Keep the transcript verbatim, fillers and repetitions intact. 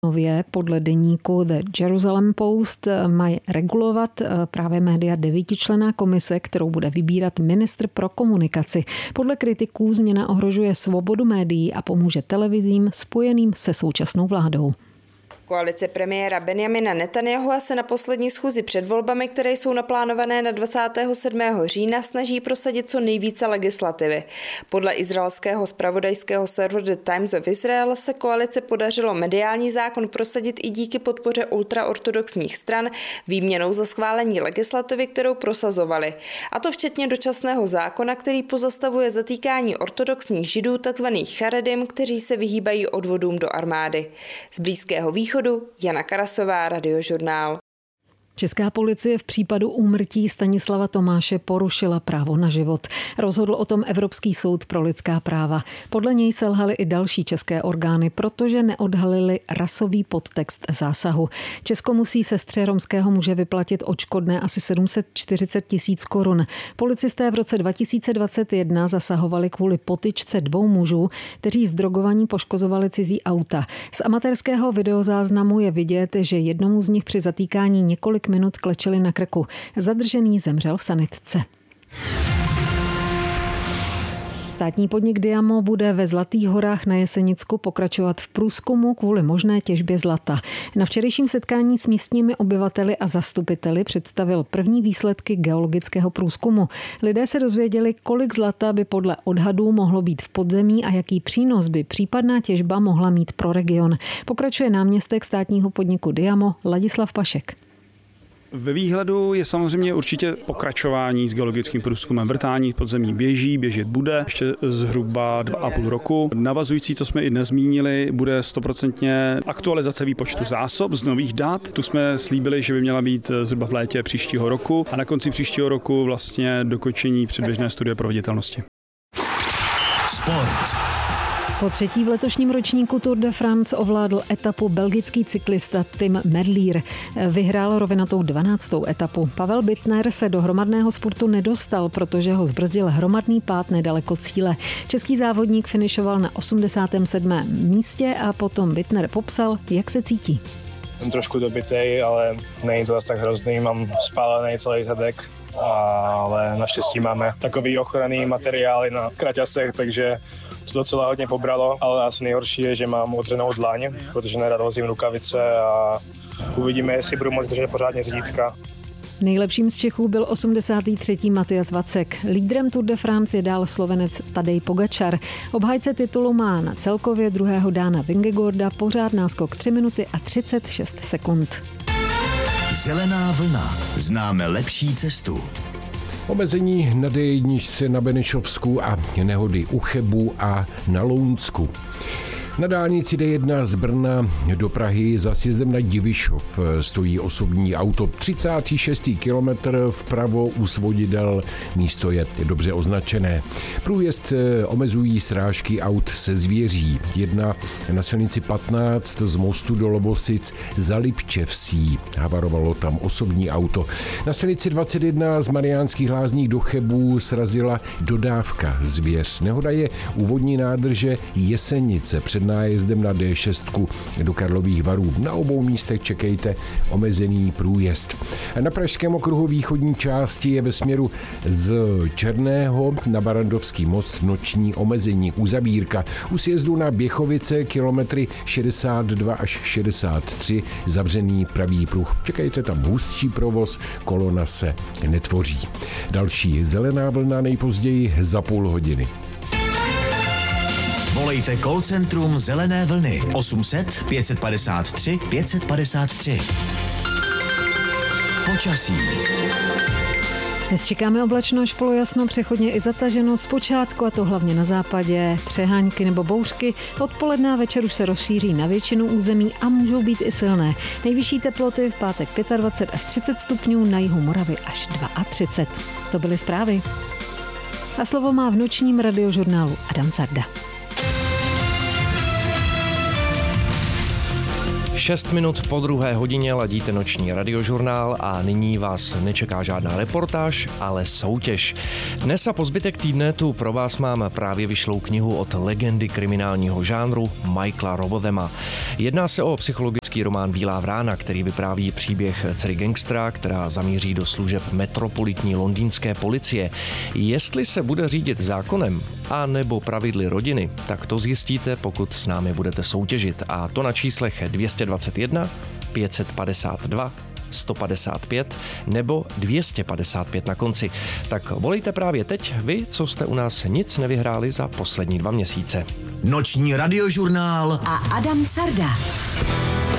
Nově podle deníku The Jerusalem Post mají regulovat právě média devítičlenná komise, kterou bude vybírat ministr pro komunikaci. Podle kritiků změna ohrožuje svobodu médií a pomůže televizím spojeným se současnou vládou. Koalice premiéra Benjamina Netanyahua se na poslední schůzi před volbami, které jsou naplánované na dvacátého sedmého října, snaží prosadit co nejvíce legislativy. Podle izraelského zpravodajského serveru The Times of Israel se koalice podařilo mediální zákon prosadit i díky podpoře ultraortodoxních stran výměnou za schválení legislativy, kterou prosazovali. A to včetně dočasného zákona, který pozastavuje zatýkání ortodoxních židů, takzvaných charedim, kteří se vyhýbají odvodům do armády. Z Blízkého východu Jana Karasová, Radiožurnál. Česká policie v případu úmrtí Stanislava Tomáše porušila právo na život. Rozhodl o tom Evropský soud pro lidská práva. Podle něj selhaly i další české orgány, protože neodhalili rasový podtext zásahu. Česko musí sestře romského muže vyplatit odškodné asi sedm set čtyřicet tisíc korun. Policisté v roce dva tisíce dvacet jedna zasahovali kvůli potyčce dvou mužů, kteří zdrogovaní poškozovali cizí auta. Z amatérského videozáznamu je vidět, že jednomu z nich při zatýkání několik minut klečeli na krku. Zadržený zemřel v sanitce. Státní podnik Diamo bude ve Zlatých horách na Jesenicku pokračovat v průzkumu kvůli možné těžbě zlata. Na včerejším setkání s místními obyvateli a zastupiteli představil první výsledky geologického průzkumu. Lidé se dozvěděli, kolik zlata by podle odhadů mohlo být v podzemí a jaký přínos by případná těžba mohla mít pro region. Pokračuje náměstek státního podniku Diamo Ladislav Pašek. Ve výhledu je samozřejmě určitě pokračování s geologickým průzkumem. Vrtání podzemí běží, běžet bude ještě zhruba dva a půl roku. Navazující, co jsme i dnes zmínili, bude stoprocentně aktualizace výpočtu zásob z nových dat. Tu jsme slíbili, že by měla být zhruba v létě příštího roku a na konci příštího roku vlastně dokončení předběžné studie proveditelnosti. Sport. Po třetí v letošním ročníku Tour de France ovládl etapu belgický cyklista Tim Merlier. Vyhrál rovinatou dvanáctou etapu. Pavel Bittner se do hromadného sportu nedostal, protože ho zbrzdil hromadný pád nedaleko cíle. Český závodník finišoval na osmdesátém sedmém místě a potom Bittner popsal, jak se cítí. Jsem trošku dobitej, ale není to zase tak hrozný, mám spálený celý zadek, ale naštěstí máme takový ochranný materiály na kraťasech, takže to docela hodně pobralo, ale asi nejhorší je, že mám odřenou dlaň, protože nerad vozím rukavice a uvidíme, jestli budu moct držet pořádně řídítka. Nejlepším z Čechů byl osmdesátý třetí Matias Vacek. Lídrem Tour de France je dál Slovenec Tadej Pogačar. Obhájce titulu má na celkově druhého Dána Vingegaarda pořád náskok tři minuty a třicet šest sekund. Zelená vlna. Známe lepší cestu. Omezení na dé jedna na Benešovsku a nehody u Chebu a na Lounsku. Na dálnici dé jedna z Brna do Prahy za sjezdem na Divišov stojí osobní auto. třicátý šestý kilometr vpravo u svodidel, místo je dobře označené. Průjezd omezují srážky aut se zvěří. Jedna na silnici patnáct z mostu do Lovosic za Lipčevsí. Havarovalo tam osobní auto. Na silnici dvacet jedna z Mariánských Lázní do Chebů srazila dodávka zvěř. Nehoda je u vodní nádrže Jesenice před nájezdem na dé šest do Karlových Varů. Na obou místech čekejte omezený průjezd. Na pražském okruhu východní části je ve směru z Černého na Barandovský most noční omezení. Uzavírka u sjezdu na Běchovice kilometry šedesát dva až šedesát tři zavřený pravý pruh. Čekejte tam hustší provoz, kolona se netvoří. Další zelená vlna nejpozději za půl hodiny. Volejte call centrum Zelené vlny osm set pět padesát tři pět padesát tři. Počasí. Dnes čekáme oblačno až polojasno, přechodně i zataženo zpočátku, a to hlavně na západě, přehánky nebo bouřky. Odpoledne a večer už se rozšíří na většinu území a můžou být i silné. Nejvyšší teploty v pátek dvacet pět až třicet stupňů, na jihu Moravy až třicet dva. To byly zprávy. A slovo má v nočním radiožurnálu Adam Carda. Šest minut po druhé hodině ladíte noční radiožurnál a nyní vás nečeká žádná reportáž, ale soutěž. Dnes a po zbytek týdne tu pro vás mám právě vyšlou knihu od legendy kriminálního žánru Michaela Robothama. Jedná se o psychologický román Bílá vrána, který vypráví příběh dcery gangstra, která zamíří do služeb metropolitní londýnské policie. Jestli se bude řídit zákonem a nebo pravidly rodiny, tak to zjistíte, pokud s námi budete soutěžit. A to na číslech dvě stě dvacet jedna, pět set padesát dva, sto padesát pět nebo dvě stě padesát pět na konci. Tak volejte právě teď vy, co jste u nás nic nevyhráli za poslední dva měsíce. Noční radiožurnál a Adam Carda.